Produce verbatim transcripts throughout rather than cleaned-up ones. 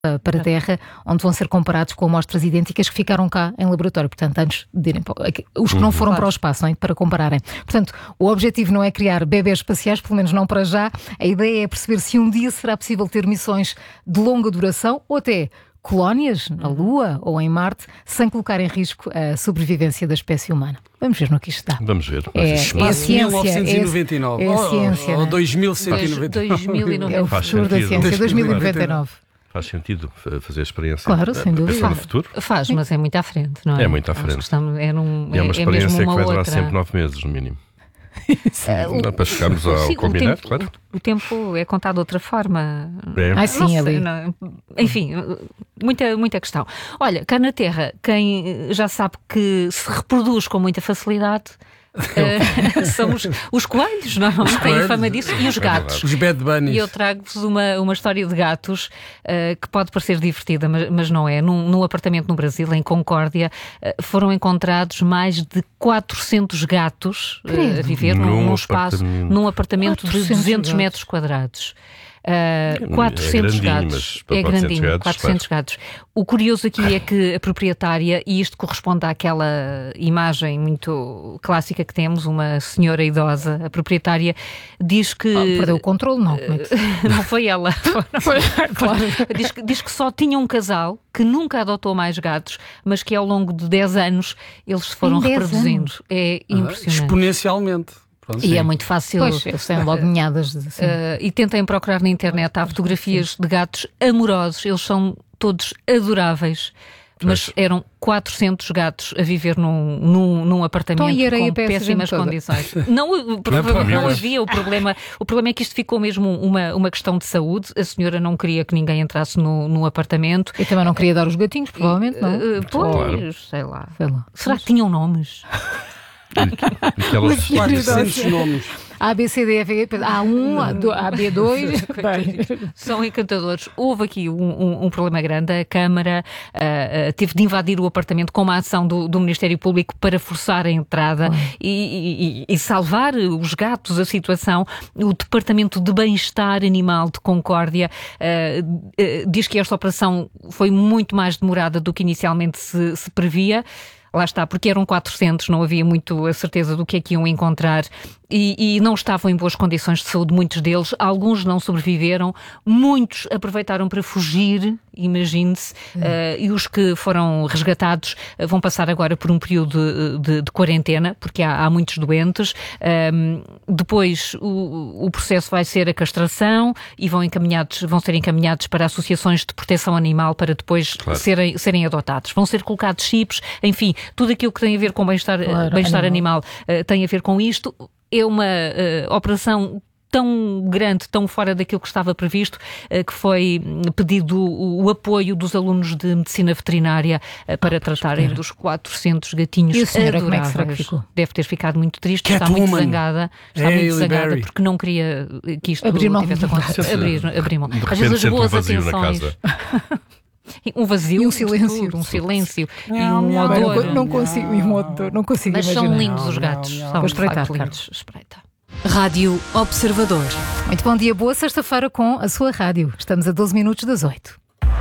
para a Terra, onde vão ser comparados com amostras idênticas que ficaram cá em laboratório, portanto, antes de irem para, os que não foram para o espaço, hein, para compararem. Portanto, o objetivo não é criar bebés espaciais, pelo menos não para já. A ideia é perceber se um dia será possível ter missões de longa duração ou até colónias na Lua ou em Marte, sem colocar em risco a sobrevivência da espécie humana. Vamos ver no que isto dá. Vamos ver. É, é a ciência. mil novecentos e noventa e nove. É a ciência. Ou dois mil cento e noventa e nove. dois mil e noventa e nove. É o futuro da ciência. dois mil e noventa e nove. Faz sentido fazer a experiência. Claro, sem dúvida. Pensar no futuro. Faz, mas é muito à frente, não é? É muito à frente. Estamos, é, num, é uma experiência é mesmo uma que vai durar outra... sempre nove meses, no mínimo. Uh, o, para chegarmos ao sim, combinado, o tempo, claro. O, o tempo é contado de outra forma. É. Ah, sim, ali. Não, enfim, muita, muita questão. Olha, cá na Terra, quem já sabe que se reproduz com muita facilidade uh, são os, os coelhos, normalmente têm a fama disso, e os gatos. Os bad bunnies. E eu trago-vos uma, uma história de gatos uh, que pode parecer divertida, mas, mas não é. Num, num apartamento no Brasil, em Concórdia, uh, foram encontrados mais de quatrocentos gatos uh, a viver num, num espaço, apartamento. num apartamento de duzentos metros quadrados. Uh, quatrocentos é gatos. É grandinho, gatos, quatrocentos gatos. O curioso aqui é que a proprietária, e isto corresponde àquela imagem muito clássica que temos, uma senhora idosa, a proprietária diz que... Oh, perdeu o controle, não? Como é que... Não foi ela. Foi, claro. Diz que, diz que só tinha um casal que nunca adotou mais gatos, mas que ao longo de dez anos eles se foram reproduzindo. Anos. É impressionante. Ah, exponencialmente. Pronto, e sim. é muito fácil. Pois, eles têm logo ninhadas. Assim. Uh, e tentem procurar na internet, há fotografias de gatos amorosos, eles são todos adoráveis, mas pois. Eram quatrocentos gatos a viver num, num, num apartamento então, com péssimas condições. Não, provavelmente não havia o problema. O problema é que isto ficou mesmo uma, uma questão de saúde. A senhora não queria que ninguém entrasse no, no apartamento. E também não queria dar os gatinhos, provavelmente, não? Uh, pois, claro. sei lá. Sei lá. Será que tinham nomes? Aquelas quatrocentos nomes. A, B, C, D, F, E, A um, A, B dois. São encantadores. Houve aqui um, um, um problema grande. A Câmara uh, uh, teve de invadir o apartamento com uma ação do, do Ministério Público para forçar a entrada e, e, e salvar os gatos, a situação. O Departamento de Bem-Estar Animal de Concórdia uh, uh, diz que esta operação foi muito mais demorada do que inicialmente se, se previa. Lá está, porque eram quatrocentos, não havia muito a certeza do que é que iam encontrar e, e não estavam em boas condições de saúde, muitos deles. Alguns não sobreviveram, muitos aproveitaram para fugir, imagine-se, hum. uh, e os que foram resgatados uh, vão passar agora por um período de, de, de quarentena, porque há, há muitos doentes. Um, depois o, o processo vai ser a castração e vão, encaminhados, vão ser encaminhados para associações de proteção animal para depois claro. serem, serem adotados. Vão ser colocados chips, enfim, tudo aquilo que tem a ver com bem-estar, claro, bem-estar animal, animal uh, tem a ver com isto. É uma uh, operação tão grande, tão fora daquilo que estava previsto, uh, que foi pedido o, o apoio dos alunos de medicina veterinária uh, para ah, tratarem espera. dos quatrocentos gatinhos e a senhora, adoráveis. como é que será que ficou? Deve ter ficado muito triste, Cat está muito woman. zangada, está Hey, muito zangada Barry. porque não queria que isto abrir tivesse acontecido. Abrir, abrir mão. Às vezes as boas um vazio atenções. Na casa. Um vazio, e um silêncio, tudo, um silêncio não, e um não, odor. Não, não consigo, e um odor, não consigo Mas imaginar. são lindos os gatos. Não, não. São Vou de facto espreitar, lindos. Espreita. Rádio Observador. Muito bom dia, boa sexta-feira com a sua rádio. Estamos a doze minutos das oito.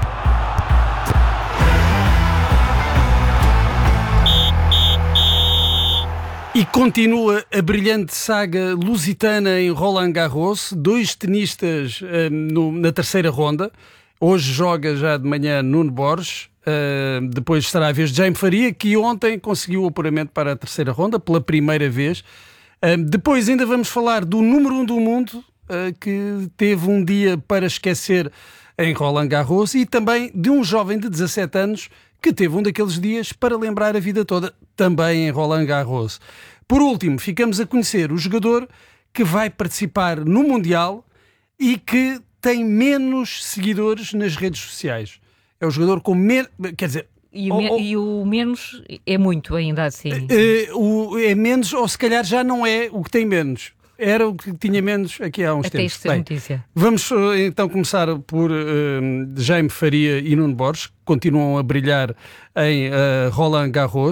E continua a brilhante saga lusitana em Roland Garros. Dois tenistas uh, no, na terceira ronda. Hoje joga já de manhã Nuno Borges. Uh, depois estará a vez de Jaime Faria, que ontem conseguiu o apuramento para a terceira ronda pela primeira vez. Uh, depois ainda vamos falar do número um do mundo, uh, que teve um dia para esquecer em Roland Garros, e também de um jovem de dezassete anos que teve um daqueles dias para lembrar a vida toda, também em Roland Garros. Por último, ficamos a conhecer o jogador que vai participar no Mundial e que tem menos seguidores nas redes sociais. É o jogador com menos... Quer dizer... E o, me- ou, e o menos é muito ainda assim. Uh, o, é menos, ou se calhar já não é o que tem menos. Era o que tinha menos aqui há uns Até tempos. isto ser Bem, notícia. vamos uh, então começar por uh, Jaime Faria e Nuno Borges, que continuam a brilhar em uh, Roland Garros.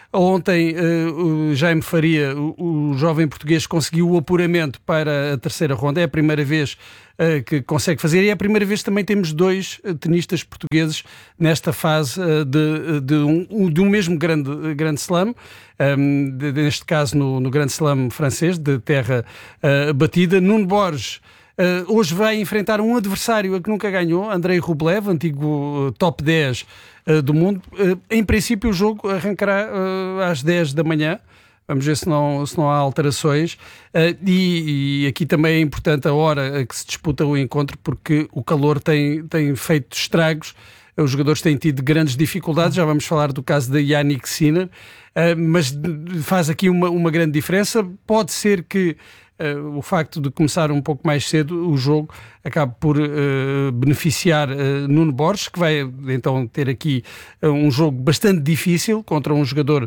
Ontem uh, o Jaime Faria, o, o jovem português, conseguiu o apuramento para a terceira ronda. É a primeira vez uh, que consegue fazer e é a primeira vez que também temos dois uh, tenistas portugueses nesta fase uh, de, de, um, de um mesmo grande, grande slam. Um, de, neste caso no, no grande slam francês, de terra uh, batida. Nuno Borges Uh, hoje vai enfrentar um adversário a que nunca ganhou, Andrei Rublev, antigo uh, top dez uh, do mundo. Uh, em princípio o jogo arrancará uh, às dez da manhã. Vamos ver se não, se não há alterações. Uh, e, e aqui também é importante a hora a que se disputa o encontro, porque o calor tem, tem feito estragos. Os jogadores têm tido grandes dificuldades. Já vamos falar do caso de Jannik Sinner, uh, mas faz aqui uma, uma grande diferença. Pode ser que Uh, o facto de começar um pouco mais cedo o jogo acaba por uh, beneficiar uh, Nuno Borges, que vai então ter aqui uh, um jogo bastante difícil contra um jogador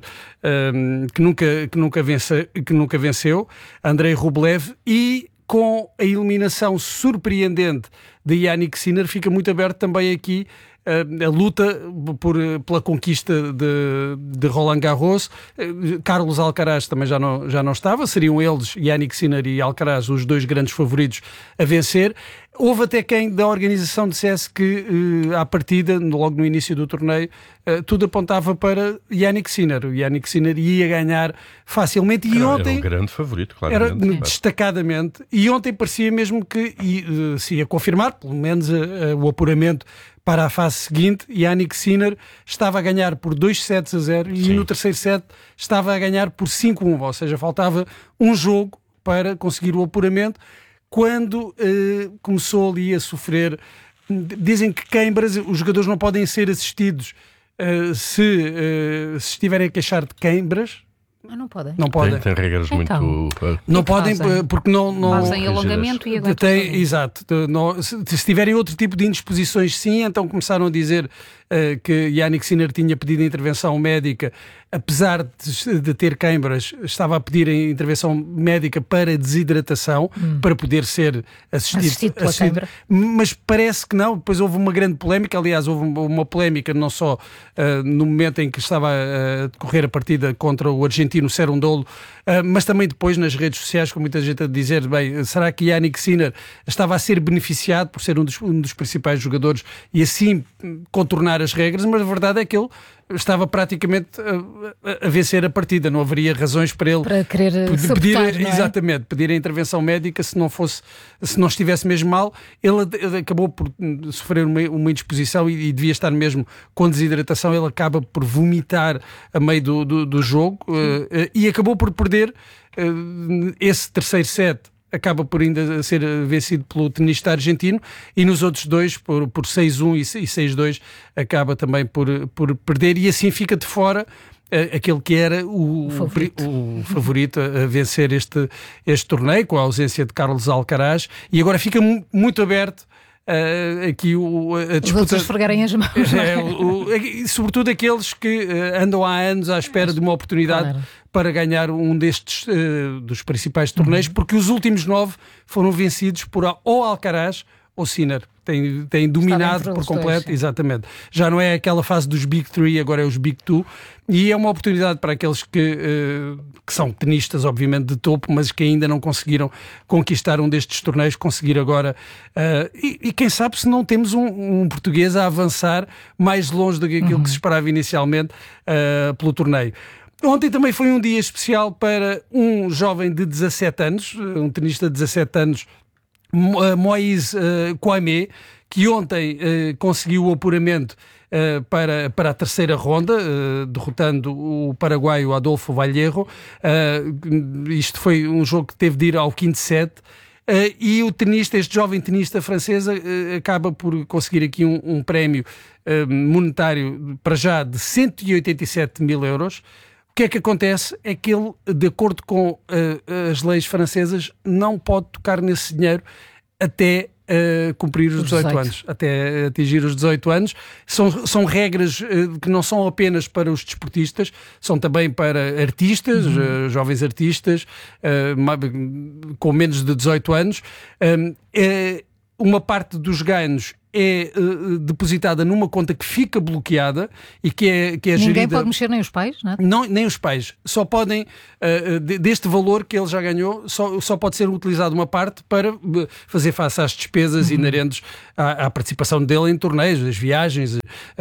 uh, que, nunca, que, nunca vence, que nunca venceu, Andrei Rublev, e com a eliminação surpreendente de Jannik Sinner fica muito aberto também aqui a luta por, pela conquista de, de Roland Garros. Carlos Alcaraz também já não, já não estava, seriam eles, Jannik Sinner e Alcaraz, os dois grandes favoritos a vencer. Houve até quem da organização dissesse que uh, à partida, logo no início do torneio, uh, tudo apontava para Jannik Sinner. O Jannik Sinner ia ganhar facilmente. E era, ontem, era um grande favorito, claramente. Era claro. Destacadamente. E ontem parecia mesmo que uh, se ia confirmar, pelo menos uh, uh, o apuramento para a fase seguinte. Jannik Sinner estava a ganhar por dois sets a zero e Sim. no terceiro set estava a ganhar por cinco a um, ou seja, faltava um jogo para conseguir o apuramento, quando uh, começou ali a sofrer. Dizem que queimbras, os jogadores não podem ser assistidos uh, se, uh, se estiverem a queixar de queimbras. Mas não podem. Não podem. Tem, tem regras então, muito... Uh, não podem fazem? porque não... não fazem alongamento e aguentam. Tem, exato. Não, se, se tiverem outro tipo de indisposições, sim, então começaram a dizer uh, que Jannik Sinner tinha pedido intervenção médica, apesar de, de ter queimbras, estava a pedir a intervenção médica para desidratação, hum. para poder ser assistido. Assistido pela assistido. queimbra. Mas parece que não. Depois houve uma grande polémica. Aliás, houve uma polémica não só uh, no momento em que estava a decorrer a partida contra o argentino Cerundolo, uh, mas também depois nas redes sociais, com muita gente a dizer, bem, será que Jannik Sinner estava a ser beneficiado por ser um dos, um dos principais jogadores e assim contornar as regras? Mas a verdade é que ele estava praticamente a, a vencer a partida, não haveria razões para ele para querer pedir, sabotar, não é? exatamente, pedir a intervenção médica se não fosse, se não estivesse mesmo mal. Ele, ele acabou por sofrer uma, uma indisposição e, e devia estar mesmo com desidratação. Ele acaba por vomitar a meio do, do, do jogo uh, uh, e acabou por perder uh, esse terceiro set. Acaba por ainda ser vencido pelo tenista argentino, e nos outros dois, por, por seis a um e seis a dois, acaba também por, por perder, e assim fica de fora uh, aquele que era o, o, favorito. o, o favorito a vencer este, este torneio, com a ausência de Carlos Alcaraz, e agora fica muito aberto Uh, aqui o, a disputa. Os outros esfregarem as mãos. É, o, o, sobretudo aqueles que uh, andam há anos à espera de uma oportunidade, claro, para ganhar um destes uh, dos principais torneios, uhum. porque os últimos nove foram vencidos por ou Alcaraz ou Sinner. Tem, tem dominado por completo, dois, exatamente. Já não é aquela fase dos Big Three, agora é os Big Two, e é uma oportunidade para aqueles que, uh, que são tenistas, obviamente, de topo, mas que ainda não conseguiram conquistar um destes torneios, conseguir agora. Uh, e, e quem sabe se não temos um, um português a avançar mais longe do que aquilo uhum. que se esperava inicialmente uh, pelo torneio. Ontem também foi um dia especial para um jovem de dezassete anos, um tenista de dezassete anos, Moïse uh, Kouamé, que ontem uh, conseguiu o apuramento uh, para, para a terceira ronda, uh, derrotando o paraguaio Adolfo Vallejo. Uh, isto foi um jogo que teve de ir ao quinto set. Uh, e o tenista, este jovem tenista francesa, uh, acaba por conseguir aqui um, um prémio uh, monetário, para já, de cento e oitenta e sete mil euros. O que é que acontece? É que ele, de acordo com uh, as leis francesas, não pode tocar nesse dinheiro até uh, cumprir os dezoito anos, até atingir os dezoito anos. São, são regras uh, que não são apenas para os desportistas, são também para artistas, uhum. uh, jovens artistas, uh, com menos de dezoito anos. Um, uh, uma parte dos ganhos é uh, depositada numa conta que fica bloqueada e que é, que é Ninguém gerida... pode mexer, nem os pais, não é? Não, nem os pais. Só podem, uh, deste valor que ele já ganhou, só, só pode ser utilizado uma parte para fazer face às despesas uhum. inerentes à, à participação dele em torneios, as viagens, uh,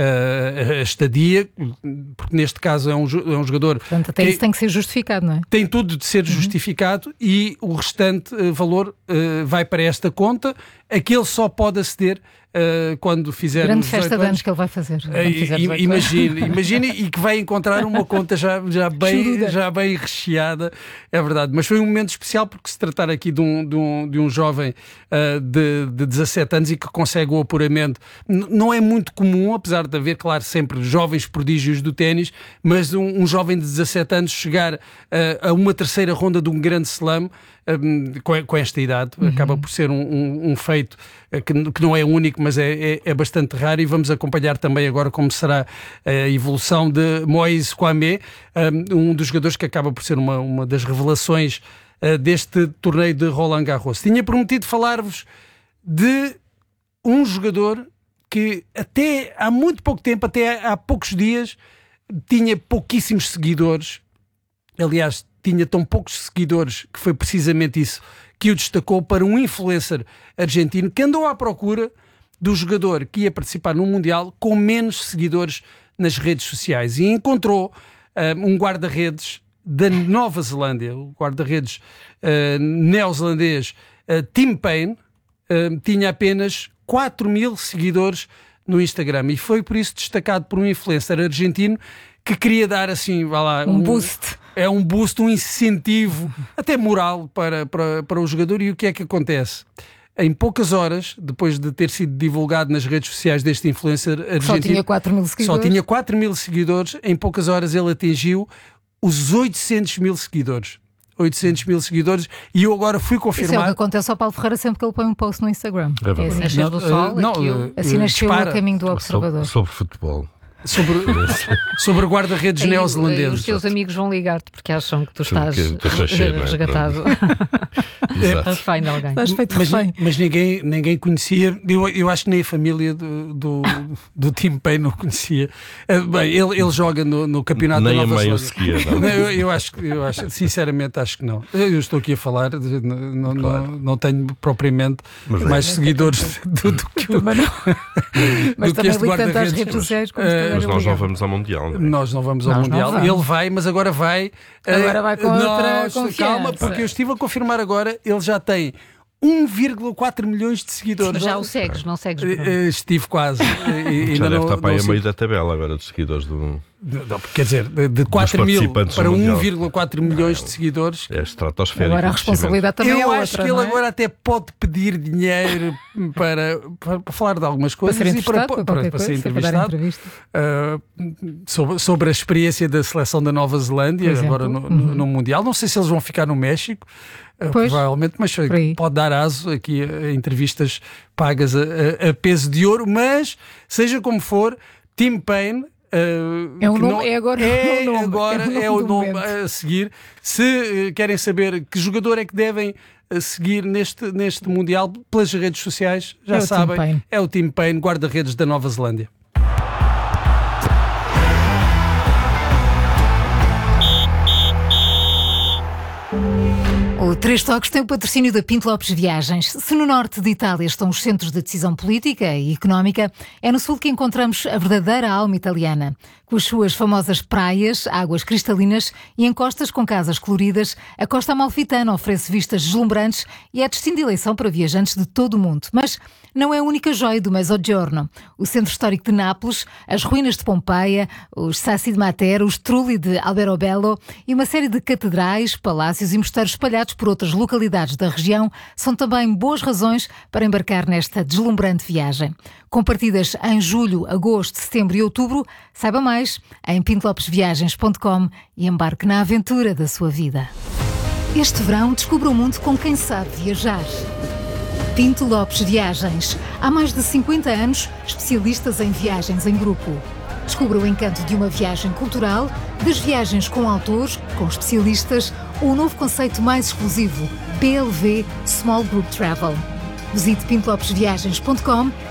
a estadia, porque neste caso é um, é um jogador... Portanto, até que isso tem que ser justificado, não é? Tem tudo de ser justificado uhum. e o restante uh, valor uh, vai para esta conta, a que ele só pode aceder Uh, quando fizer grande os festa de anos que ele vai fazer. Uh, imagine, imagine e que vai encontrar uma conta já, já, bem, já bem recheada, é verdade. Mas foi um momento especial porque se tratar aqui de um, de um, de um jovem uh, de, de dezassete anos e que consegue o apuramento. N- não é muito comum, apesar de haver, claro, sempre jovens prodígios do ténis, mas um, um jovem de dezassete anos chegar uh, a uma terceira ronda de um grande slam um, com, com esta idade, uhum. acaba por ser um, um, um feito que, que não é único, mas é, é, é bastante raro, e vamos acompanhar também agora como será a evolução de Moïse Kouamé, um dos jogadores que acaba por ser uma, uma das revelações uh, deste torneio de Roland Garros. Tinha prometido falar-vos de um jogador que até há muito pouco tempo, até há poucos dias, tinha pouquíssimos seguidores. Aliás, tinha tão poucos seguidores que foi precisamente isso que o destacou para um influencer argentino que andou à procura do jogador que ia participar num Mundial com menos seguidores nas redes sociais, e encontrou uh, um guarda-redes da Nova Zelândia, o guarda-redes uh, neozelandês uh, Tim Paine, uh, tinha apenas quatro mil seguidores no Instagram, e foi por isso destacado por um influencer argentino que queria dar assim, vá lá, um, um boost. É um boost, um incentivo, até moral para, para, para o jogador. E o que é que acontece? Em poucas horas, depois de ter sido divulgado nas redes sociais deste influencer argentino, só tinha quatro mil seguidores. Só tinha quatro mil seguidores. Em poucas horas ele atingiu os oitocentos mil seguidores. oitocentos mil seguidores, e eu agora fui confirmar... Isso é o que acontece ao Paulo Ferreira sempre que ele põe um post no Instagram. É é assim nasceu do sol, não, aquilo, assim nasceu o caminho do observador. Sobre, sobre futebol. Sobre, sobre guarda-redes neozelandeses. Os teus amigos vão ligar-te porque acham que tu estás que, que rachê, resgatado. Exato. Refém de alguém. Mas, mas ninguém, ninguém conhecia, eu, eu acho que nem a família do, do, do Tim Paine não conhecia. Bem, ele, ele joga no, no campeonato nem da Nova Zelândia. Nem a meio seguia. Eu, eu, acho, eu acho, sinceramente, acho que não. Eu estou aqui a falar, não, claro. não, não tenho propriamente mas mais é. seguidores do, do que o... Mas, não. Mas do também este li tanto às redes sociais como uh, mas nós não vamos ao Mundial, não é? Nós não vamos ao nós Mundial. Ele vai, mas agora vai. Agora vai com nós, outra confiança. Calma, porque eu estive a confirmar agora, ele já tem um vírgula quatro milhões de seguidores. Já o segues, não segues? Uh, estive quase. E, já deve não, estar para aí a meio da tabela agora dos seguidores do. Não, quer dizer, de quatro mil para um vírgula quatro milhões não, de seguidores. É estratosférico. Agora a responsabilidade também eu é outra. Eu acho que ele é? agora até pode pedir dinheiro para, para, para falar de algumas coisas para ser e para, para, para, para, para ser entrevistado uh, sobre, sobre a experiência da seleção da Nova Zelândia, agora no, uhum. no, no Mundial. Não sei se eles vão ficar no México, uh, provavelmente, mas pode dar aso aqui a, a entrevistas pagas a, a, a peso de ouro. Mas, seja como for, Tim Paine. Uh, é, o nome, não, é agora, é o nome, agora é o nome, é o nome a seguir. Se uh, querem saber que jogador é que devem uh, seguir neste, neste Mundial pelas redes sociais, já é sabem, é o Tim Paine, guarda-redes da Nova Zelândia. O Três Toques tem o patrocínio da Pinto Lopes Viagens. Se no norte de Itália estão os centros de decisão política e económica, é no sul que encontramos a verdadeira alma italiana. Com as suas famosas praias, águas cristalinas e encostas com casas coloridas, a Costa Amalfitana oferece vistas deslumbrantes e é destino de eleição para viajantes de todo o mundo. Mas não é a única joia do Mezzogiorno. O centro histórico de Nápoles, as ruínas de Pompeia, os Sassi de Matera, os Trulli de Alberobello e uma série de catedrais, palácios e mosteiros espalhados por outras localidades da região são também boas razões para embarcar nesta deslumbrante viagem. Com partidas em julho, agosto, setembro e outubro, saiba mais em pinto lopes viagens ponto com e embarque na aventura da sua vida. Este verão, descubra o mundo com quem sabe viajar. Pinto Lopes Viagens. Há mais de cinquenta anos, especialistas em viagens em grupo. Descubra o encanto de uma viagem cultural, das viagens com autores, com especialistas ou o novo conceito mais exclusivo, P L V Small Group Travel. Visite pinto lopes viagens ponto com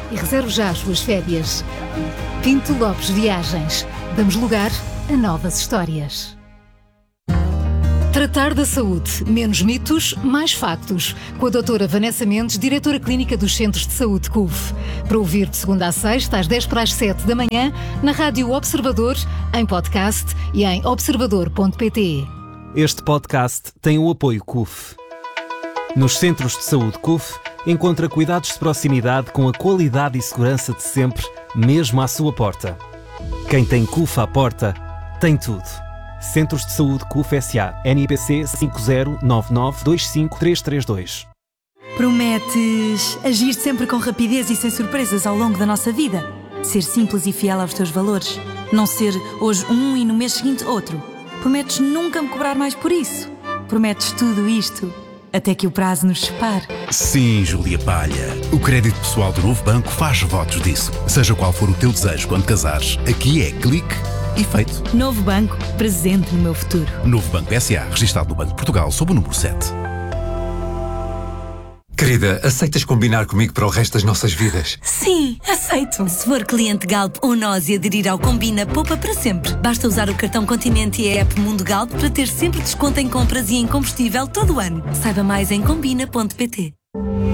e reserve já as suas férias. Pinto Lopes Viagens. Damos lugar a novas histórias. Tratar da saúde. Menos mitos, mais factos. Com a doutora Vanessa Mendes, diretora clínica dos Centros de Saúde C U F. Para ouvir de segunda a sexta, às dez para as sete da manhã, na Rádio Observador, em podcast e em observador ponto pt. Este podcast tem o apoio C U F. Nos Centros de Saúde C U F, encontra cuidados de proximidade com a qualidade e segurança de sempre, mesmo à sua porta. Quem tem C U F à porta, tem tudo. Centros de Saúde C U F S A. N I P C cinco zero nove nove dois cinco três três dois. Prometes agir sempre com rapidez e sem surpresas ao longo da nossa vida? Ser simples e fiel aos teus valores? Não ser hoje um e no mês seguinte outro? Prometes nunca me cobrar mais por isso? Prometes tudo isto até que o prazo nos separe? Sim, Júlia Palha. O crédito pessoal do Novo Banco faz votos disso. Seja qual for o teu desejo quando casares, aqui é clique e feito. Novo Banco, presente no meu futuro. Novo Banco S A, registado no Banco de Portugal, sob o número sete. Querida, aceitas combinar comigo para o resto das nossas vidas? Sim, aceito. Se for cliente Galp ou nós e aderir ao Combina, poupa para sempre. Basta usar o cartão Continente e a app Mundo Galp para ter sempre desconto em compras e em combustível todo o ano. Saiba mais em combina ponto pt.